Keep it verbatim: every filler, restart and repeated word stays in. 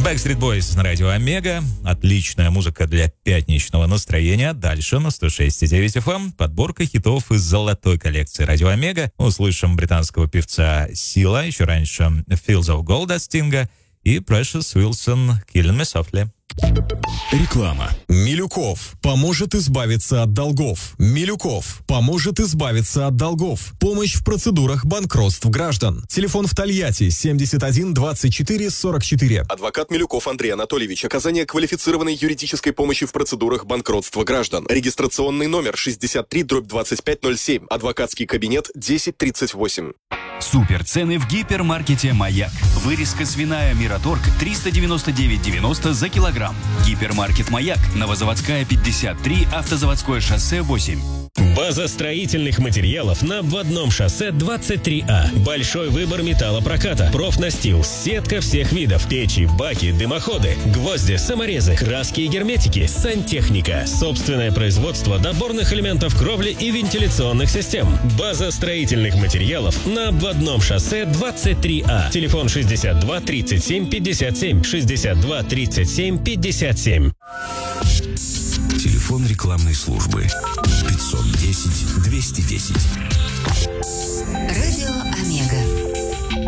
Backstreet Boys на радио Омега. Отличная музыка для пятничного настроения. Дальше на сто шесть и девять эф эм подборка хитов из золотой коллекции радио Омега. Услышим британского певца Сила, еще раньше Fields of Gold от Стинга и Precious Wilson Killing Me Softly. Реклама. Милюков поможет избавиться от долгов. Милюков поможет избавиться от долгов. Помощь в процедурах банкротств граждан. Телефон в Тольятти семьдесят один двадцать четыре сорок четыре. Адвокат Милюков Андрей Анатольевич. Оказание квалифицированной юридической помощи в процедурах банкротства граждан. Регистрационный номер шестьдесят три дробь двадцать пять ноль семь. Адвокатский кабинет десять тридцать восемь. Суперцены в гипермаркете «Маяк». Вырезка свиная «Мираторг» триста девяносто девять девяносто за килограмм. Гипермаркет «Маяк», Новозаводская пятьдесят три, Автозаводское шоссе восемь. База строительных материалов на обводном шоссе двадцать три А. Большой выбор металлопроката, профнастил, сетка всех видов, печи, баки, дымоходы, гвозди, саморезы, краски и герметики, сантехника, собственное производство доборных элементов кровли и вентиляционных систем. База строительных материалов на обводном шоссе двадцать три А. Телефон шестьдесят два тридцать семь пятьдесят семь, шестьдесят два тридцать семь пятьдесят семь. Телефон рекламной службы пятьсот десять двести десять. Радио